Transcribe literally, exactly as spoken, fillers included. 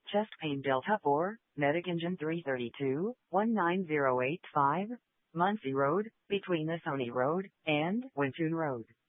Chest pain Delta four, Medic Engine three thirty-two, one nine zero eight five, Muncie Road, between the Sony Road and Wintune Road.